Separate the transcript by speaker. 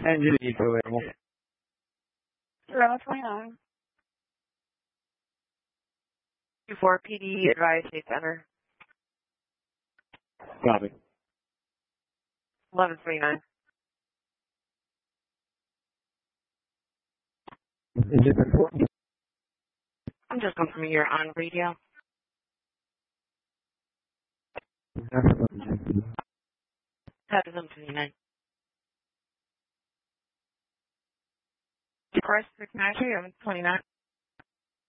Speaker 1: Engine vehicle available.
Speaker 2: 1129. 24 PD, advise State Center.
Speaker 1: Copy.
Speaker 2: 1129.
Speaker 1: Engine report.
Speaker 2: I'm just confirming you're on radio. That is 1129. Cross 693, 1129.